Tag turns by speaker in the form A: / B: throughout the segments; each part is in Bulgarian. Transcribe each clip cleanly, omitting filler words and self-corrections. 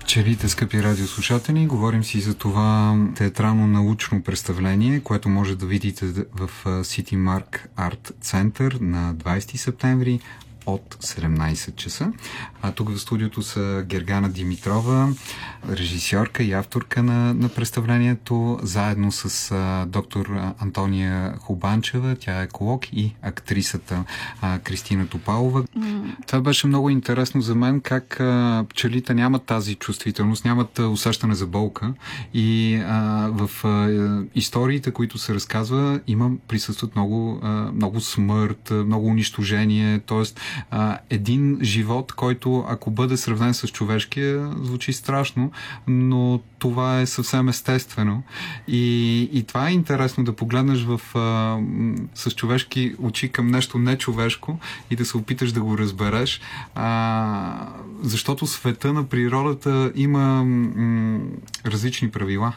A: Пчелите, скъпи радиослушатели, говорим си за това театрално-научно представление, което може да видите в City Mark Art Center на 20 септември от 17 часа. Тук в студиото са Гергана Димитрова, режисьорка и авторка на представлението, заедно с доктор Антония Хубанчева, тя е еколог, и актрисата Кристина Топалова. Това беше много интересно за мен, как пчелите нямат тази чувствителност, нямат усещане за болка и в историите, които се разказва, присъстват много смърт, много унищожение, т.е. един живот, който, ако бъде сравнен с човешкия, звучи страшно, но това е съвсем естествено. И това е интересно да погледнеш с човешки очи към нещо нечовешко и да се опиташ да го разбереш, защото света на природата има различни правила.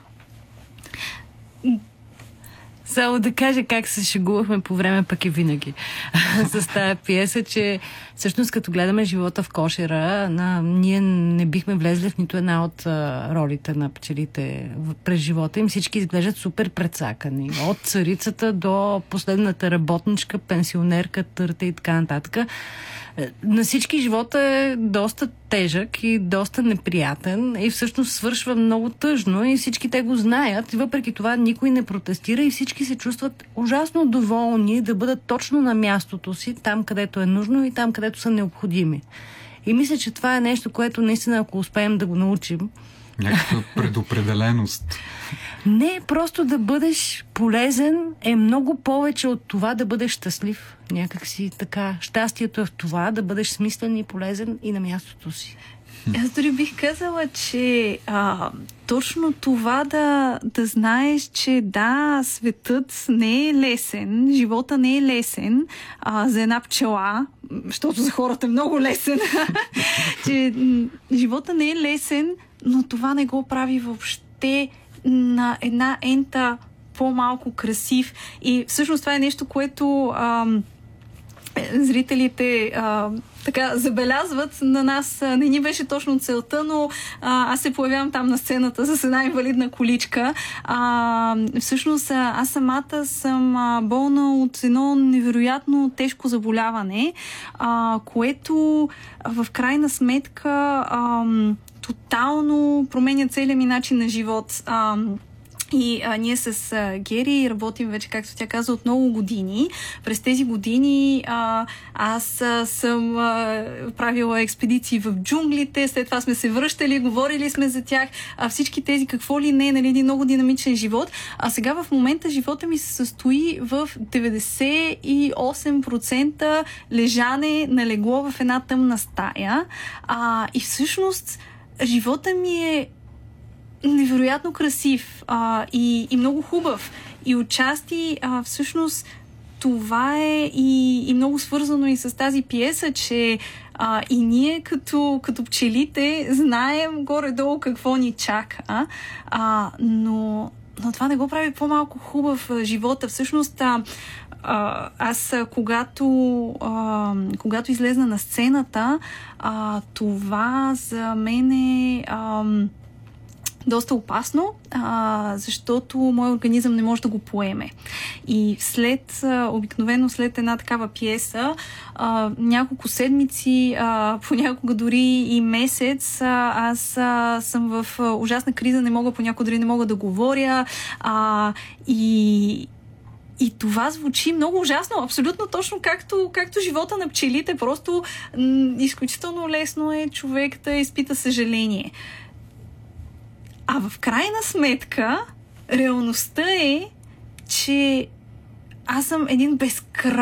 B: Само да кажа как се шегувахме по време, пък и винаги с тази пиеса, че всъщност като гледаме живота в кошера, ние не бихме влезли в нито една от ролите на пчелите през живота им. Всички изглеждат супер прецакани. От царицата до последната работничка, пенсионерка, търта и така нататък. На всички живота е доста тежък и доста неприятен и всъщност свършва много тъжно и всички те го знаят и въпреки това никой не протестира и всички се чувстват ужасно доволни да бъдат точно на мястото си, там където е нужно и там където са необходими. И мисля, че това е нещо, което наистина, ако успеем да го научим,
A: някаква предопределеност.
B: Не, просто да бъдеш полезен е много повече от това да бъдеш щастлив. Някакси така. Щастието е в това да бъдеш смислен и полезен и на мястото си.
C: Аз дори бих казала, че точно това да знаеш, че да, светът не е лесен, живота не е лесен за една пчела, защото за хората е много лесен, че живота не е лесен, но това не го прави въобще на една ента по-малко красив. И всъщност това е нещо, което зрителите така забелязват на нас. Не ни беше точно целта, но аз се появявам там на сцената с една инвалидна количка. Всъщност аз самата съм болна от едно невероятно тежко заболяване, което в крайна сметка тотално променя целият ми начин на живот. И ние с Гери работим вече, както тя каза, от много години. През тези години аз съм правила експедиции в джунглите, след това сме се връщали, говорили сме за тях, всички тези какво ли не, нали, един много динамичен живот. А сега в момента живота ми се състои в 98% лежане на легло в една тъмна стая. И всъщност живота ми е невероятно красив и много хубав. И отчасти всъщност това е и много свързано и с тази пиеса, че и ние като пчелите знаем горе-долу какво ни чака, но това не го прави по-малко хубав живота. Всъщност аз когато излезна на сцената, това за мен е доста опасно, защото моят организъм не може да го поеме. И обикновено след една такава пиеса, няколко седмици, понякога дори и месец, аз съм в ужасна криза, понякога дори не мога да говоря, и това звучи много ужасно, абсолютно точно както живота на пчелите. Просто изключително лесно е човек да изпита съжаление. А в крайна сметка, реалността е, че аз съм един безкрайен